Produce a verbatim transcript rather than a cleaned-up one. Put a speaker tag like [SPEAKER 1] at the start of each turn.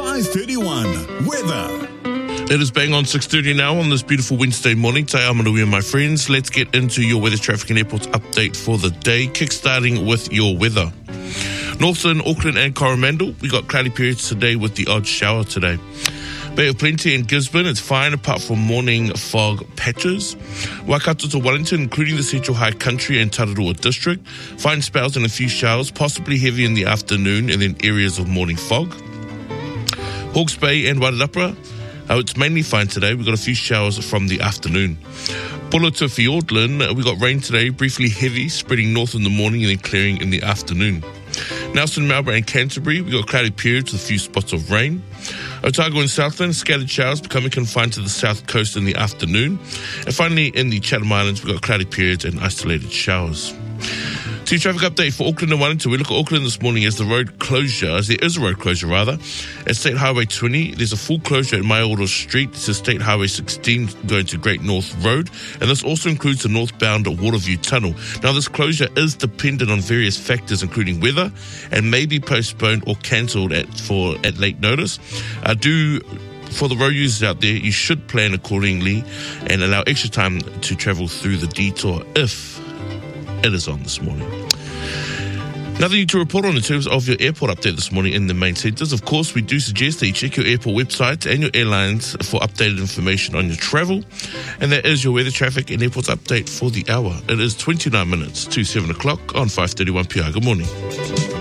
[SPEAKER 1] five thirty-one. Weather.
[SPEAKER 2] It is bang on six thirty now on this beautiful Wednesday morning. Te Amanui and my friends. Let's get into your weather, traffic and airports update for the day, kickstarting with your weather. Northern, Auckland and Coromandel, we got cloudy periods today with the odd shower today. Bay of Plenty and Gisborne, it's fine apart from morning fog patches. Waikato to Wellington, including the Central High Country and Tararua District, fine spells and a few showers, possibly heavy in the afternoon and then areas of morning fog. Hawke's Bay and Wairarapa, oh, it's mainly fine today. We've got a few showers from the afternoon. Pulla to Fiordland, we got rain today, briefly heavy, spreading north in the morning and then clearing in the afternoon. Nelson, Melbourne and Canterbury, we got cloudy periods with a few spots of rain. Otago and Southland, scattered showers becoming confined to the south coast in the afternoon. And finally, in the Chatham Islands, we got cloudy periods and isolated showers. To traffic update for Auckland and Wellington. We look at Auckland this morning as the road closure, as there is a road closure rather, at State Highway twenty. There's a full closure at Maioro Street to State Highway sixteen going to Great North Road, and this also includes the northbound Waterview Tunnel. Now this closure is dependent on various factors including weather and may be postponed or cancelled at for at late notice. Uh, do For the road users out there, you should plan accordingly and allow extra time to travel through the detour if it is on this morning. Nothing to report on in terms of your airport update this morning in the main centres. Of course, we do suggest that you check your airport website and your airlines for updated information on your travel. And that is your weather, traffic and airports update for the hour. It is twenty-nine minutes to seven o'clock on five thirty-one P R. Good morning.